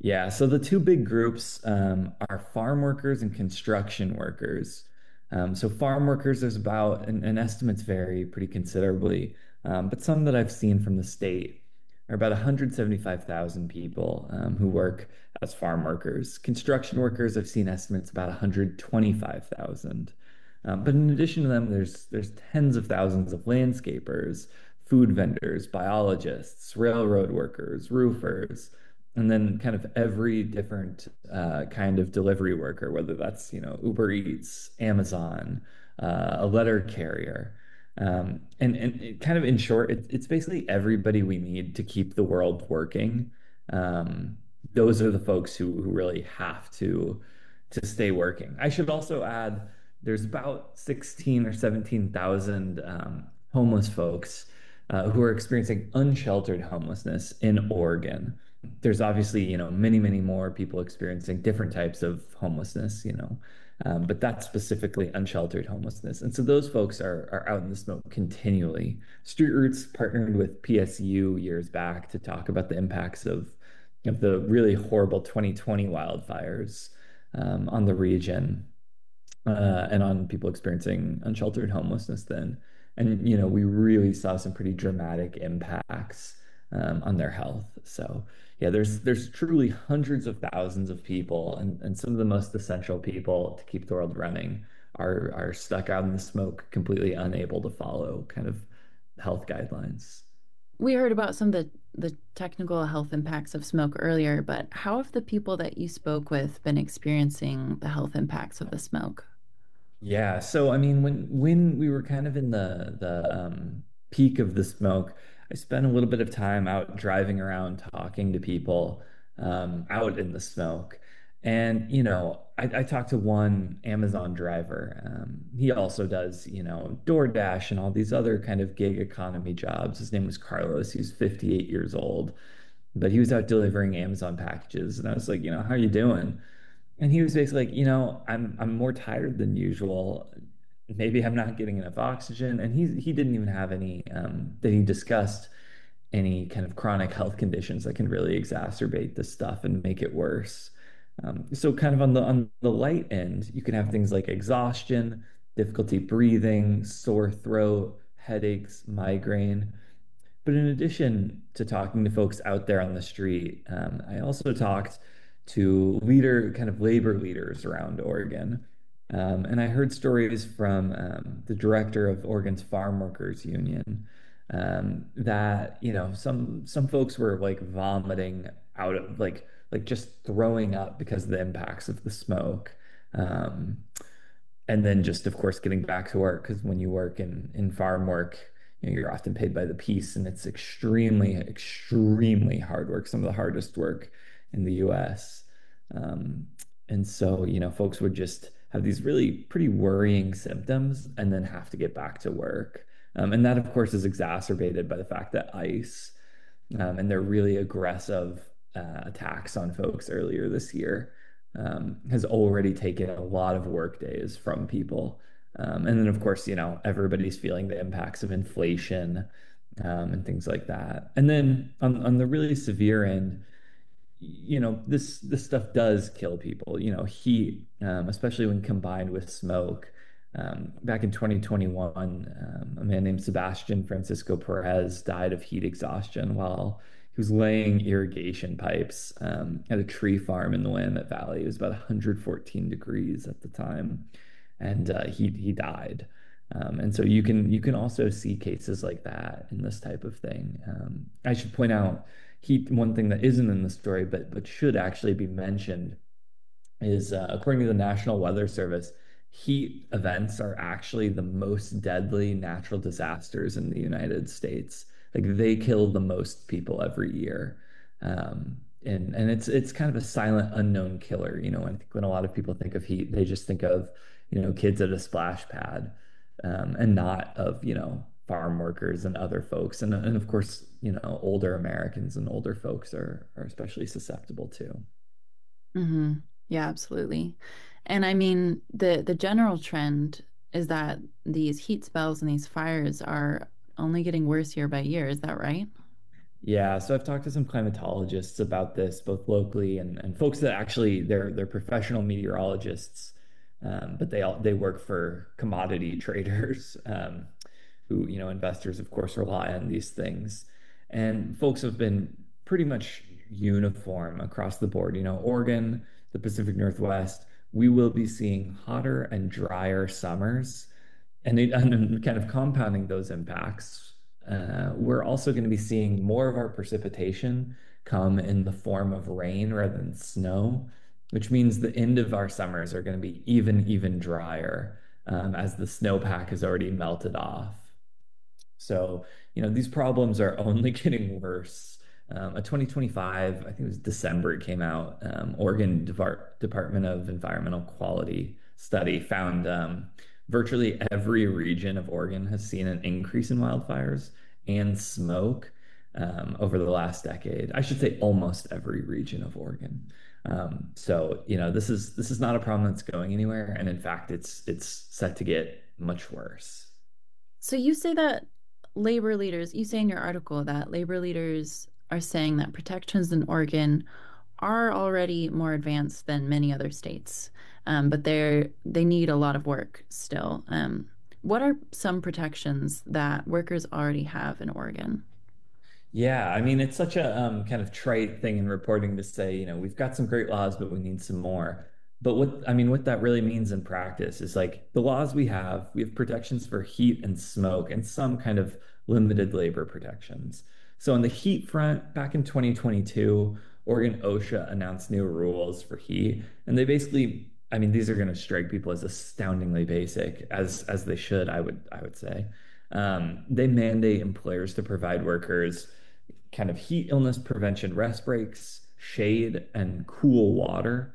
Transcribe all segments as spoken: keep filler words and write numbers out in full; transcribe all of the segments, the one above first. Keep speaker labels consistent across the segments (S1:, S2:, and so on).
S1: Yeah, so the two big groups um, are farm workers and construction workers. Um, so farm workers, there's about, and, and estimates vary pretty considerably, um, but some that I've seen from the state are about one hundred seventy-five thousand people um, who work as farm workers. Construction workers, I've seen estimates about one hundred twenty-five thousand. Um, but in addition to them, there's there's tens of thousands of landscapers, food vendors, biologists, railroad workers, roofers, and then kind of every different uh, kind of delivery worker, whether that's, you know, Uber Eats, Amazon, uh, a letter carrier. Um, and and it kind of in short, it, it's basically everybody we need to keep the world working. Um, those are the folks who who really have to to stay working. I should also add there's about sixteen or seventeen thousand um, homeless folks uh, who are experiencing unsheltered homelessness in Oregon. There's obviously, you know, many, many more people experiencing different types of homelessness, you know, um, but that's specifically unsheltered homelessness. And so those folks are are out in the smoke continually. Street Roots partnered with P S U years back to talk about the impacts of of the really horrible twenty twenty wildfires um, on the region uh, and on people experiencing unsheltered homelessness then. And, you know, we really saw some pretty dramatic impacts um, on their health. So, yeah, there's there's truly hundreds of thousands of people, and, and some of the most essential people to keep the world running are are stuck out in the smoke, completely unable to follow kind of health guidelines.
S2: We heard about some of the, the technical health impacts of smoke earlier, but how have the people that you spoke with been experiencing the health impacts of the smoke?
S1: Yeah, so I mean, when when we were kind of in the the um, peak of the smoke, I spent a little bit of time out driving around talking to people um, out in the smoke, and you know, I, I talked to one Amazon driver. Um, he also does, you know, DoorDash and all these other kind of gig economy jobs. His name was Carlos. He's fifty-eight years old, but he was out delivering Amazon packages, and I was like, you know, how are you doing? And he was basically like, you know, I'm I'm more tired than usual. Maybe I'm not getting enough oxygen. And he he didn't even have any um that he discussed any kind of chronic health conditions that can really exacerbate this stuff and make it worse. Um, so kind of on the on the light end, you can have things like exhaustion, difficulty breathing, sore throat, headaches, migraine. But in addition to talking to folks out there on the street, um, I also talked to leader, kind of labor leaders around Oregon. Um, and I heard stories from um, the director of Oregon's Farm Workers Union um, that, you know, some some folks were like vomiting out of like like just throwing up because of the impacts of the smoke. Um, and then just of course getting back to work because when you work in in farm work, you know, you're often paid by the piece, and it's extremely extremely hard work, some of the hardest work in the U S. um, and so, you know, folks would just have these really pretty worrying symptoms and then have to get back to work, um, and that of course is exacerbated by the fact that ICE um, and their really aggressive uh, attacks on folks earlier this year um, has already taken a lot of work days from people. Um, and then, of course, you know, everybody's feeling the impacts of inflation um, and things like that. And then on, on the really severe end, you know, this this stuff does kill people. You know, heat, um, especially when combined with smoke. Um, back in twenty twenty-one, um, a man named Sebastian Francisco Perez died of heat exhaustion while he was laying irrigation pipes um, at a tree farm in the Willamette Valley. It was about one hundred fourteen degrees at the time, and uh, he he died. Um, and so you can you can also see cases like that in this type of thing. Um, I should point out he one thing that isn't in the story, but but should actually be mentioned is uh, according to the National Weather Service, heat events are actually the most deadly natural disasters in the United States. Like they kill the most people every year. Um, and and it's it's kind of a silent unknown killer. You know, I think when a lot of people think of heat, they just think of, you know, kids at a splash pad, um, and not of, you know, farm workers and other folks. And and of course, you know, older Americans and older folks are are especially susceptible too.
S2: Hmm. Yeah, absolutely. And I mean, the the general trend is that these heat spells and these fires are only getting worse year by year. Is that right?
S1: Yeah, so I've talked to some climatologists about this, both locally and, and folks that actually they're they're professional meteorologists, um, but they all they work for commodity traders, um, who, you know, investors of course rely on these things. And folks have been pretty much uniform across the board. You know, Oregon, the Pacific Northwest, we will be seeing hotter and drier summers and, it, and kind of compounding those impacts, uh, we're also going to be seeing more of our precipitation come in the form of rain rather than snow, which means the end of our summers are going to be even, even drier, um, as the snowpack has already melted off. So, you know, these problems are only getting worse. Um, a twenty twenty-five, I think it was December, it came out, um, Oregon Depart Department of Environmental Quality study found um, virtually every region of Oregon has seen an increase in wildfires and smoke um, over the last decade. I should say almost every region of Oregon. Um, so, you know, this is this is not a problem that's going anywhere, and in fact, it's it's set to get much worse.
S2: So you say that labor leaders, you say in your article that labor leaders are saying that protections in Oregon are already more advanced than many other states, um, but they're they need a lot of work still. Um, what are some protections that workers already have in Oregon?
S1: Yeah, I mean, it's such a um, kind of trite thing in reporting to say, you know, we've got some great laws, but we need some more. But what I mean, what that really means in practice is like the laws we have, we have protections for heat and smoke and some kind of limited labor protections. So on the heat front, back in twenty twenty-two, Oregon OSHA announced new rules for heat, and they basically, I mean, these are going to strike people as astoundingly basic, as as they should, I would I would say. Um, they mandate employers to provide workers kind of heat illness prevention rest breaks, shade, and cool water.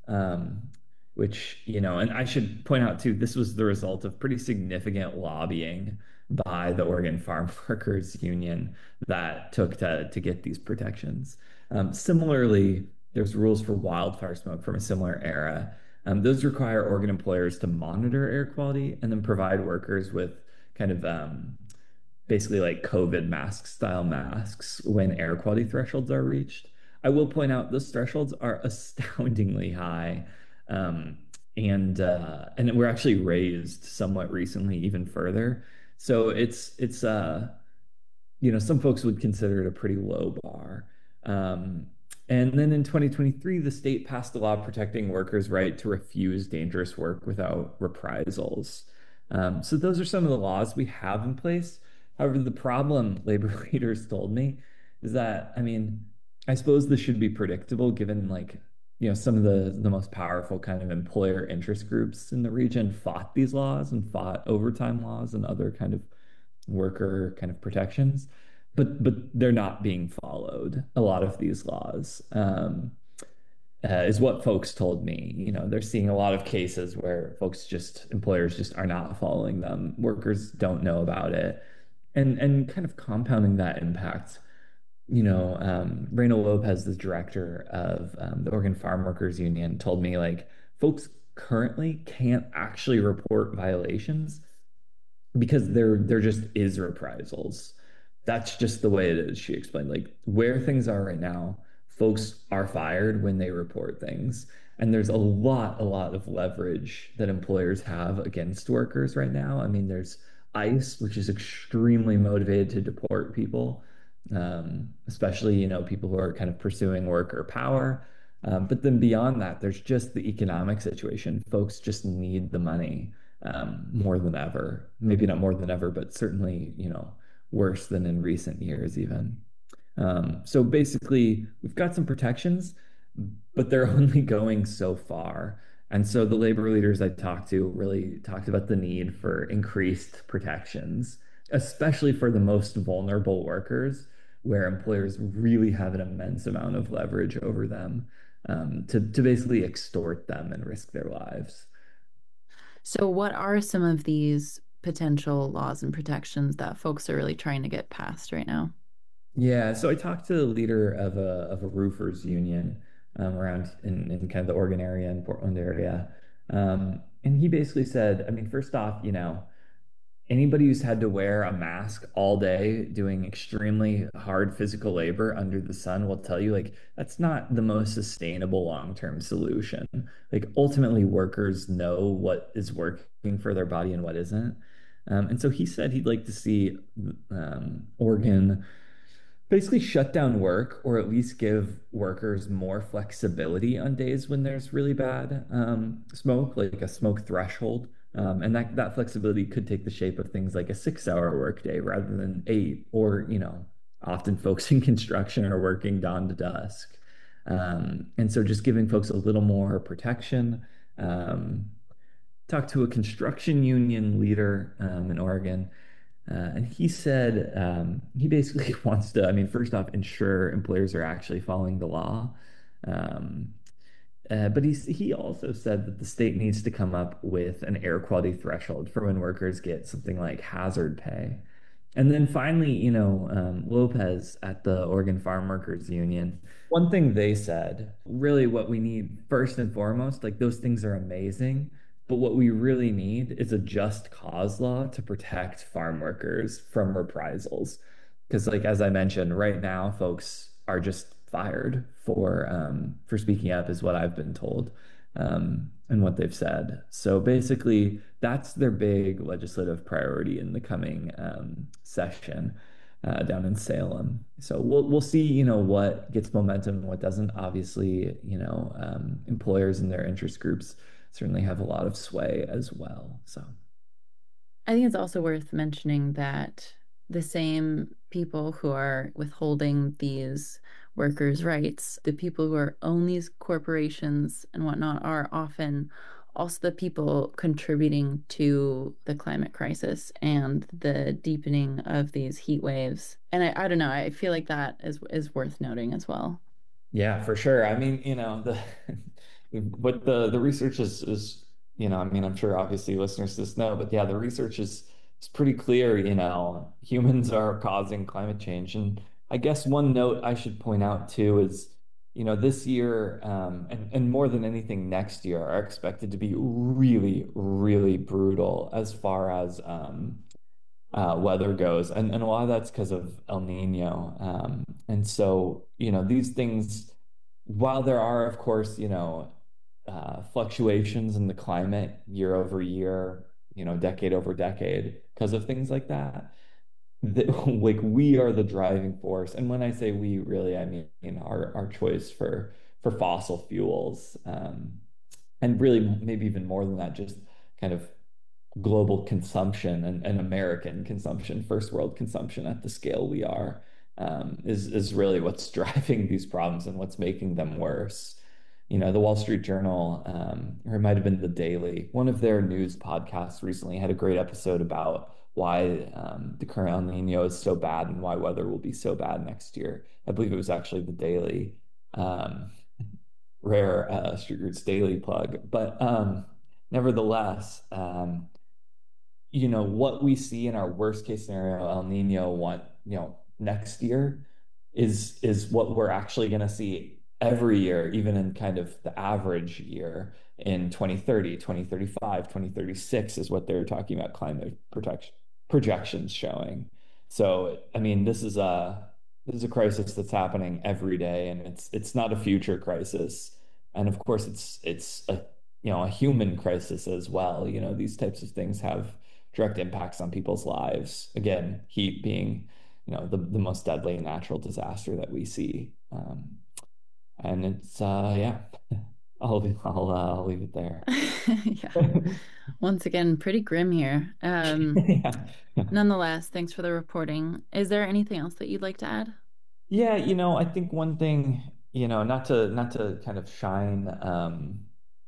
S1: Um, which, you know, and I should point out too, this was the result of pretty significant lobbying by the Oregon Farm Workers Union that took to, to get these protections. Um, similarly, there's rules for wildfire smoke from a similar era. Um, those require Oregon employers to monitor air quality and then provide workers with kind of um, basically like COVID mask style masks when air quality thresholds are reached. I will point out those thresholds are astoundingly high. Um, and uh, and we're actually raised somewhat recently even further. So it's it's uh you know, some folks would consider it a pretty low bar. Um, and then in twenty twenty-three, the state passed a law protecting workers' right to refuse dangerous work without reprisals. Um, so those are some of the laws we have in place. However, the problem, labor leaders told me, is that, I mean, I suppose this should be predictable given like, you know, some of the the most powerful kind of employer interest groups in the region fought these laws and fought overtime laws and other kind of worker kind of protections, but but they're not being followed. A lot of these laws, um, uh, is what folks told me. You know, they're seeing a lot of cases where folks just employers just are not following them. Workers don't know about it, and and kind of compounding that impact. You know, um, Reyna Lopez, the director of um, the Oregon Farm Workers Union, told me like folks currently can't actually report violations because there there just is reprisals. That's just the way it is, she explained. Like where things are right now, folks are fired when they report things. And there's a lot, a lot of leverage that employers have against workers right now. I mean, there's ICE, which is extremely motivated to deport people, um, especially, you know, people who are kind of pursuing worker power. Um, but then beyond that, there's just the economic situation. Folks just need the money um, more than ever. Maybe not more than ever, but certainly, you know, worse than in recent years, even. Um, so basically, we've got some protections, but they're only going so far. And so the labor leaders I talked to really talked about the need for increased protections, especially for the most vulnerable workers, where employers really have an immense amount of leverage over them, um, to, to basically extort them and risk their lives.
S2: So, what are some of these potential laws and protections that folks are really trying to get passed right now?
S1: Yeah, so I talked to the leader of a of a roofers union um, around in, in kind of the Oregon area and Portland area. Um, and he basically said, I mean, first off, you know, anybody who's had to wear a mask all day doing extremely hard physical labor under the sun will tell you like that's not the most sustainable long-term solution. Like ultimately workers know what is working for their body and what isn't. Um, and so he said he'd like to see um, Oregon basically shut down work or at least give workers more flexibility on days when there's really bad um, smoke, like a smoke threshold. Um, and that, that flexibility could take the shape of things like a six hour workday rather than eight, or, you know, often folks in construction are working dawn to dusk. Um, and so just giving folks a little more protection. Um, talked to a construction union leader um, in Oregon uh, and he said um, he basically wants to, I mean, first off, ensure employers are actually following the law. Um, uh, but he's, he also said that the state needs to come up with an air quality threshold for when workers get something like hazard pay. And then finally, you know, um, Lopez at the Oregon Farm Workers Union, one thing they said, really what we need first and foremost, like those things are amazing, but what we really need is a just cause law to protect farm workers from reprisals. Because, like as I mentioned, right now, folks are just fired for um, for speaking up, is what I've been told, um, and what they've said. So basically, that's their big legislative priority in the coming um, session uh, down in Salem. So we'll we'll see, you know, what gets momentum and what doesn't. Obviously, you know, um, employers and their interest groups certainly have a lot of sway as well. So
S2: I think it's also worth mentioning that the same people who are withholding these workers' rights, the people who are own these corporations and whatnot, are often also the people contributing to the climate crisis and the deepening of these heat waves. And I, I don't know, I feel like that is is worth noting as well.
S1: yeah, for sure. I mean, you know, the what the the research is is, you know, I mean, I'm sure obviously listeners just know, but yeah, the research is is pretty clear, you know, humans are causing climate change. And I guess one note I should point out too is, you know, this year, um, and, and more than anything next year are expected to be really, really brutal as far as um uh, weather goes. And, and a lot of that's because of El Nino. Um, and so, you know, these things, while there are, of course, you know, uh, fluctuations in the climate year over year, you know, decade over decade, because of things like that, that like we are the driving force. And when I say we, really, I mean our our choice for for fossil fuels, um, and really maybe even more than that, just kind of global consumption and, and American consumption, first world consumption at the scale we are, um, is is really what's driving these problems and what's making them worse. You know, the Wall Street Journal, um, or it might have been the Daily, one of their news podcasts recently had a great episode about why um, the current El Nino is so bad and why weather will be so bad next year. I believe it was actually the Daily. Um, rare uh, Street Roots Daily plug, but um, nevertheless, um, you know, what we see in our worst case scenario, El Nino one, you know, next year is is what we're actually going to see every year, even in kind of the average year in twenty thirty, twenty thirty-five, twenty thirty-six is what they're talking about climate protection projections showing. So, I mean, this is a this is a crisis that's happening every day, and it's it's not a future crisis. And of course, it's it's a you know a human crisis as well. You know, these types of things have direct impacts on people's lives. Again, heat being, you know, the, the most deadly natural disaster that we see. Um, and it's, uh, yeah, I'll, I'll, uh, I'll leave it there.
S2: Yeah. Once again, pretty grim here. Um,
S1: Yeah.
S2: nonetheless, thanks for the reporting. Is there anything else that you'd like to add?
S1: Yeah, you know, I think one thing, you know, not to not to kind of shine um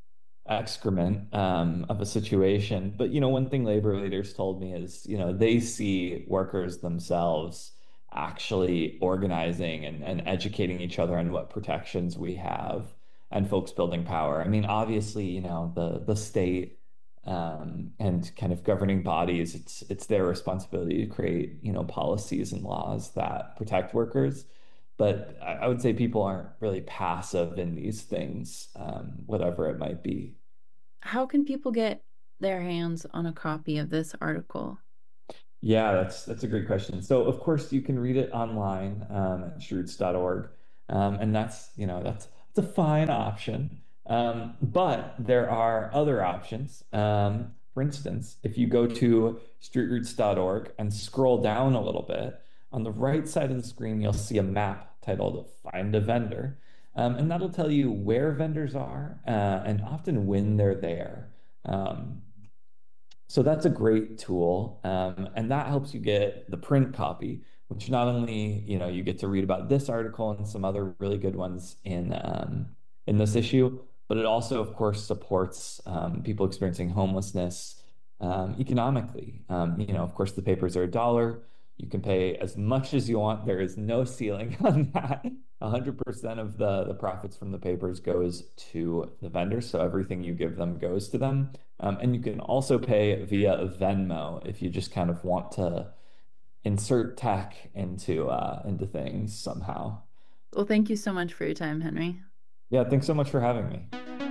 S1: excrement um, of a situation. But you know, one thing labor leaders told me is, you know, they see workers themselves actually organizing and, and educating each other on what protections we have and folks building power. I mean, obviously, you know, the the state um, and kind of governing bodies, it's it's their responsibility to create, you know, policies and laws that protect workers. But I, I would say people aren't really passive in these things, um, whatever it might be.
S2: How can people get their hands on a copy of this article?
S1: Yeah, that's that's a great question. So of course you can read it online um, at Shrewds dot org, um, and that's you know that's that's a fine option. Um, but there are other options. Um, for instance, if you go to street roots dot org and scroll down a little bit, on the right side of the screen you'll see a map titled "Find a Vendor," um, and that'll tell you where vendors are uh, and often when they're there. Um, so that's a great tool, um, and that helps you get the print copy, which not only, you know, you get to read about this article and some other really good ones in um, in this issue, but it also, of course, supports um, people experiencing homelessness um, economically. Um, you know, of course, the papers are a dollar. You can pay as much as you want. There is no ceiling on that. one hundred percent of the the profits from the papers goes to the vendors, so everything you give them goes to them. Um, and you can also pay via Venmo if you just kind of want to insert tech into uh, into things somehow.
S2: Well, thank you so much for your time, Henry.
S1: Yeah, thanks so much for having me.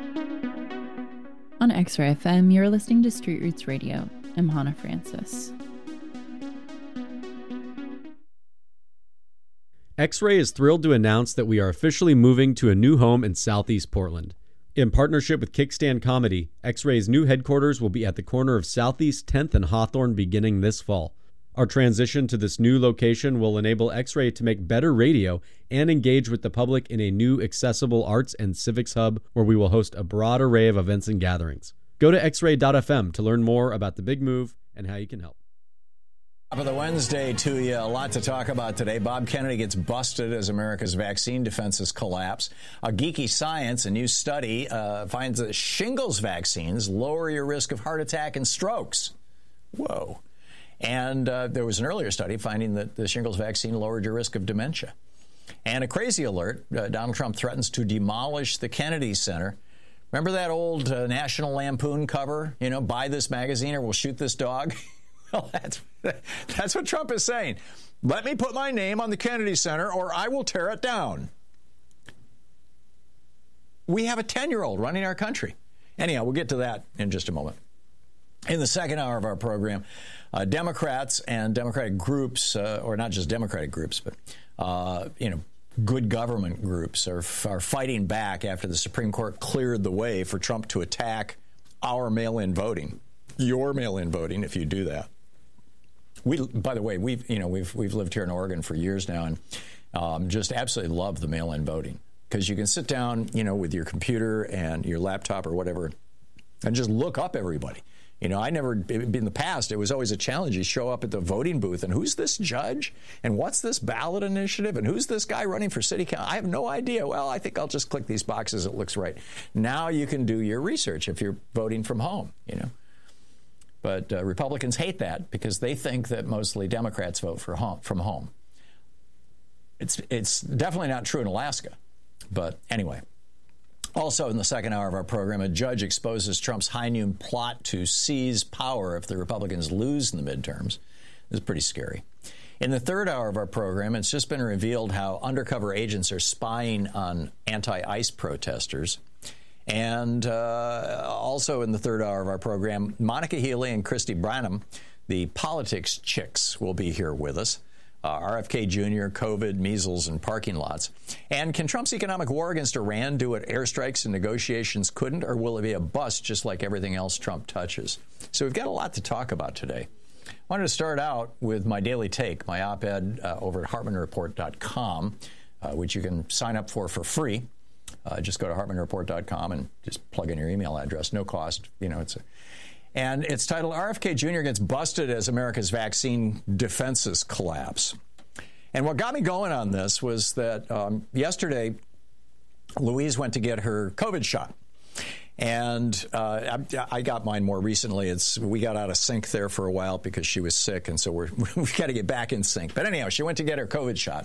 S2: On X-Ray F M, you're listening to Street Roots Radio. I'm Hannah Francis.
S3: X-Ray is thrilled to announce that we are officially moving to a new home in Southeast Portland. In partnership with Kickstand Comedy, X-Ray's new headquarters will be at the corner of Southeast tenth and Hawthorne beginning this fall. Our transition to this new location will enable X-Ray to make better radio and engage with the public in a new accessible arts and civics hub where we will host a broad array of events and gatherings. Go to x ray dot f m to learn more about the big move and how you can help.
S4: Top of the Wednesday to you. A lot to talk about today. Bob Kennedy gets busted as America's vaccine defenses collapse. A geeky science, a new study uh, finds that shingles vaccines lower your risk of heart attack and strokes. Whoa. And uh, there was an earlier study finding that the shingles vaccine lowered your risk of dementia. And a crazy alert. Uh, Donald Trump threatens to demolish the Kennedy Center. Remember that old uh, National Lampoon cover? You know, buy this magazine or we'll shoot this dog? Well, that's, that's what Trump is saying. Let me put my name on the Kennedy Center or I will tear it down. We have a ten-year-old running our country. Anyhow, we'll get to that in just a moment. In the second hour of our program, uh, Democrats and Democratic groups, uh, or not just Democratic groups, but, uh, you know, good government groups are, are fighting back after the Supreme Court cleared the way for Trump to attack our mail-in voting, your mail-in voting, if you do that. We, by the way, we've, you know, we've, we've lived here in Oregon for years now and um, just absolutely love the mail-in voting because you can sit down, you know, with your computer and your laptop or whatever and just look up everybody. You know, I never, in the past, it was always a challenge. You show up at the voting booth, and who's this judge? And what's this ballot initiative? And who's this guy running for city council? I have no idea. Well, I think I'll just click these boxes. It looks right. Now you can do your research if you're voting from home, you know. But uh, Republicans hate that because they think that mostly Democrats vote for home, from home. It's, it's definitely not true in Alaska. But anyway. Also, in the second hour of our program, a judge exposes Trump's high noon plot to seize power if the Republicans lose in the midterms. This is pretty scary. In the third hour of our program, it's just been revealed how undercover agents are spying on anti-ICE protesters. And uh, also in the third hour of our program, Monica Healy and Christy Branham, the politics chicks, will be here with us. Uh, R F K Junior, COVID, measles, and parking lots. And can Trump's economic war against Iran do what airstrikes and negotiations couldn't, or will it be a bust just like everything else Trump touches? So we've got a lot to talk about today. I wanted to start out with my daily take, my op-ed uh, over at hartman report dot com, uh, which you can sign up for for free. Uh, just go to hartman report dot com and just plug in your email address, no cost. You know, it's a And it's titled, R F K Junior Gets Busted as America's Vaccine Defenses Collapse. And what got me going on this was that um, yesterday, Louise went to get her COVID shot. And uh, I, I got mine more recently. It's we got out of sync there for a while because she was sick, and so we're, we've got to get back in sync. But anyhow, she went to get her COVID shot.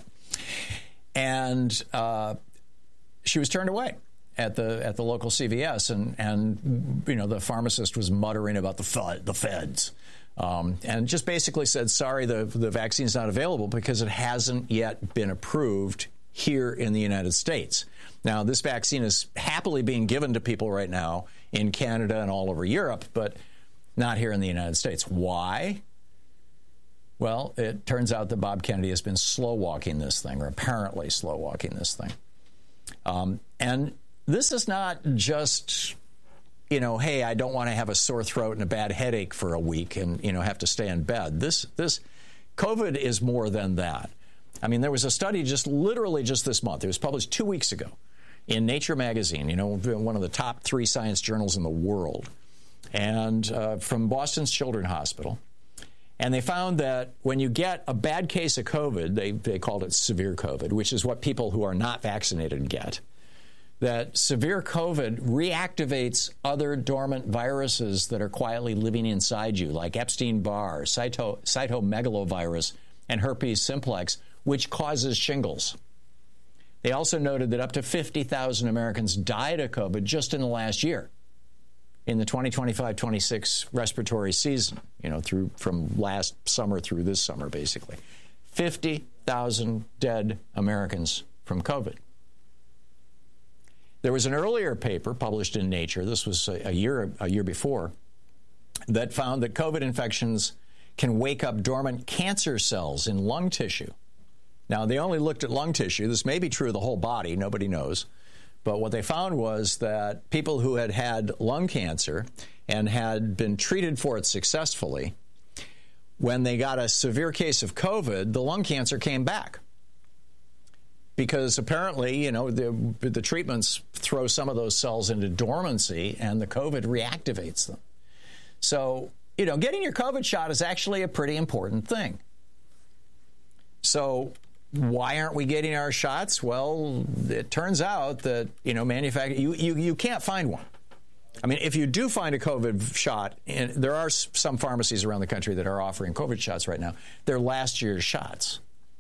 S4: And uh, she was turned away at the at the local C V S, and and you know the pharmacist was muttering about the fed, the feds, um, and just basically said, sorry, the the vaccine's not available because it hasn't yet been approved here in the United States. Now, this vaccine is happily being given to people right now in Canada and all over Europe, but not here in the United States. Why? Well, it turns out that Bob Kennedy has been slow walking this thing, or apparently slow walking this thing. Um, and this is not just, you know, hey, I don't want to have a sore throat and a bad headache for a week and, you know, have to stay in bed. This, this COVID is more than that. I mean, there was a study just literally just this month. It was published two weeks ago in Nature magazine, you know, one of the top three science journals in the world, and uh, from Boston's Children's Hospital. And they found that when you get a bad case of COVID, they, they called it severe COVID, which is what people who are not vaccinated get, that severe COVID reactivates other dormant viruses that are quietly living inside you, like Epstein-Barr, cyto, cytomegalovirus, and herpes simplex, which causes shingles. They also noted that up to fifty thousand Americans died of COVID just in the last year, in the twenty twenty-five twenty-six respiratory season, you know, through from last summer through this summer, basically. fifty thousand dead Americans from COVID. There was an earlier paper published in Nature, this was a, a year a year before, that found that COVID infections can wake up dormant cancer cells in lung tissue. Now, they only looked at lung tissue. This may be true of the whole body. Nobody knows. But what they found was that people who had had lung cancer and had been treated for it successfully, when they got a severe case of COVID, the lung cancer came back. Because apparently, you know, the, the treatments throw some of those cells into dormancy and the COVID reactivates them. So, you know, getting your COVID shot is actually a pretty important thing. So why aren't we getting our shots? Well, it turns out that, you know, manufacture you, you, you can't find one. I mean, if you do find a COVID shot, and there are some pharmacies around the country that are offering COVID shots right now, they're last year's shots.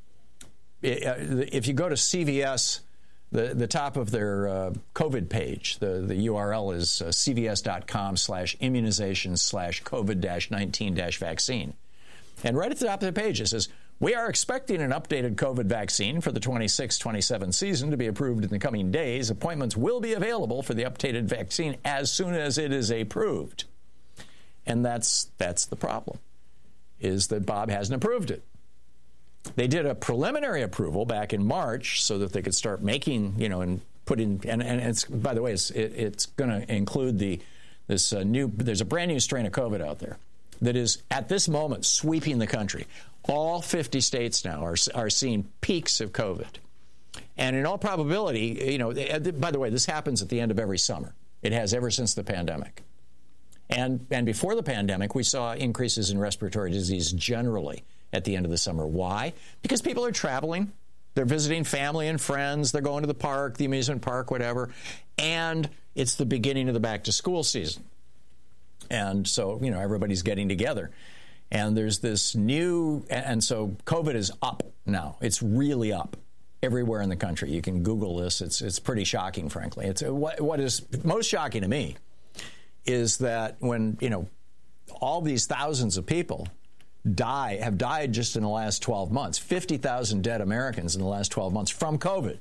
S4: If you go to C V S, the, the top of their uh, COVID page, the, the U R L is uh, cvs.com slash immunization slash COVID dash 19 dash vaccine. And right at the top of the page, it says, we are expecting an updated COVID vaccine for the twenty-six twenty-seven season to be approved in the coming days. Appointments will be available for the updated vaccine as soon as it is approved. And that's that's the problem, is that Bob hasn't approved it. They did a preliminary approval back in March so that they could start making, you know, and put in, and, and it's, by the way, it's, it, it's going to include the, this uh, new, there's a brand new strain of COVID out there that is at this moment sweeping the country. All fifty states now are, are seeing peaks of COVID. And in all probability, you know, by the way, this happens at the end of every summer. It has ever since the pandemic. And, and before the pandemic, we saw increases in respiratory disease generally at the end of the summer. Why? Because people are traveling. They're visiting family and friends. They're going to the park, the amusement park, whatever. And it's the beginning of the back-to-school season. And so, you know, everybody's getting together. And there's this new, and so COVID is up now. It's really up everywhere in the country. You can Google this. It's it's pretty shocking, frankly. It's what what is most shocking to me is that when, you know, all these thousands of people die, have died just in the last twelve months, fifty thousand dead Americans in the last twelve months from COVID.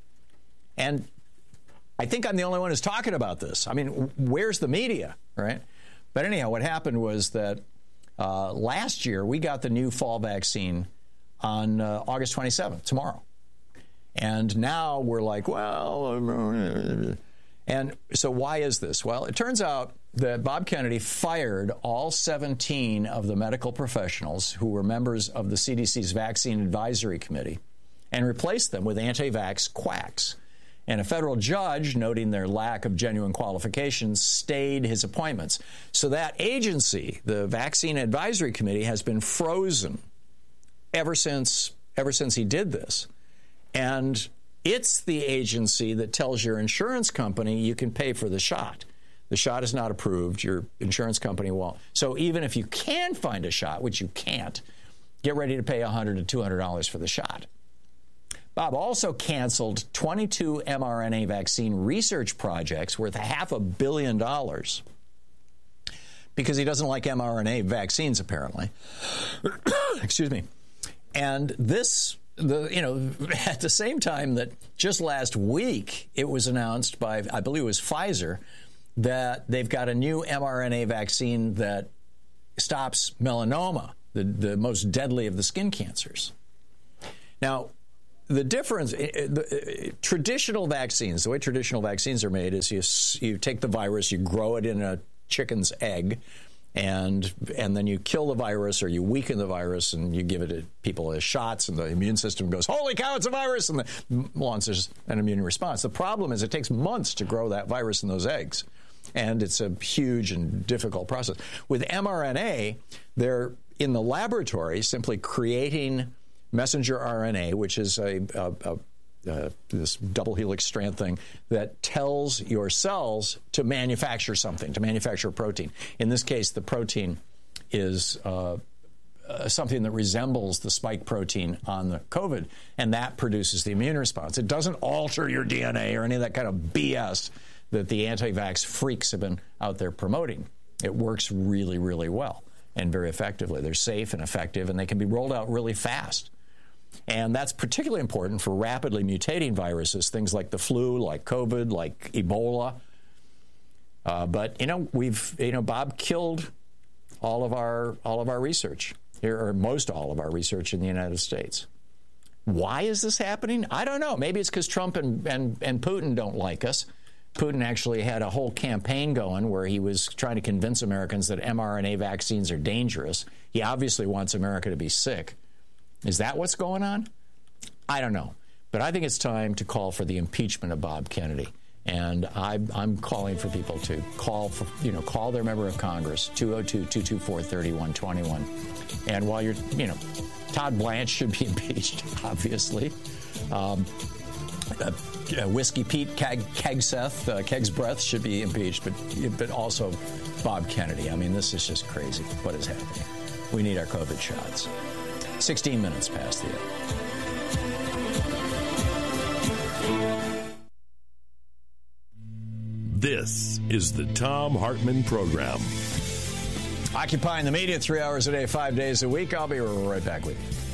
S4: And I think I'm the only one who's talking about this. I mean, where's the media, right? But anyhow, what happened was that uh, last year we got the new fall vaccine on uh, August twenty-seventh, tomorrow. And now we're like, well, and so why is this? Well, it turns out that Bob Kennedy fired all seventeen of the medical professionals who were members of the C D C's Vaccine Advisory Committee and replaced them with anti-vax quacks. And a federal judge, noting their lack of genuine qualifications, stayed his appointments. So that agency, the Vaccine Advisory Committee, has been frozen ever since, ever since he did this. And it's the agency that tells your insurance company you can pay for the shot. The shot is not approved. Your insurance company won't. So even if you can find a shot, which you can't, get ready to pay one hundred to two hundred dollars for the shot. Bob also canceled twenty-two mRNA vaccine research projects worth a half a billion dollars because he doesn't like mRNA vaccines, apparently. Excuse me. And this, the you know, at the same time that just last week it was announced by, I believe it was Pfizer, that they've got a new mRNA vaccine that stops melanoma, the, the most deadly of the skin cancers. Now, the difference, the, traditional vaccines, the way traditional vaccines are made is you, you take the virus, you grow it in a chicken's egg, and and then you kill the virus or you weaken the virus and you give it to people as shots, and the immune system goes, holy cow, it's a virus, and the, launches an immune response. The problem is it takes months to grow that virus in those eggs, and it's a huge and difficult process. With mRNA, they're in the laboratory simply creating messenger R N A, which is a, a, a Uh, this double helix strand thing that tells your cells to manufacture something, to manufacture a protein. In this case, the protein is uh, uh, something that resembles the spike protein on the COVID, and that produces the immune response. It doesn't alter your D N A or any of that kind of B S that the anti-vax freaks have been out there promoting. It works really, really well and very effectively. They're safe and effective, and they can be rolled out really fast. And that's particularly important for rapidly mutating viruses, things like the flu, like COVID, like Ebola. Uh, but, you know, we've, you know, Bob killed all of our all of our research here, or most all of our research in the United States. Why is this happening? I don't know. Maybe it's because Trump and, and, and Putin don't like us. Putin actually had a whole campaign going where he was trying to convince Americans that mRNA vaccines are dangerous. He obviously wants America to be sick. Is that what's going on? I don't know. But I think it's time to call for the impeachment of Bob Kennedy. And I, I'm calling for people to call for, you know, call their member of Congress, two oh two, two two four, three one two one. And while you're, you know, Todd Blanche should be impeached, obviously. Um, uh, uh, Whiskey Pete Keg, Kegseth, uh, Keg's Breath should be impeached, but, but also Bob Kennedy. I mean, this is just crazy what is happening. We need our COVID shots. sixteen minutes past the hour.
S5: This is the Thom Hartmann Program.
S4: Occupying the media three hours a day, five days a week. I'll be right back with you.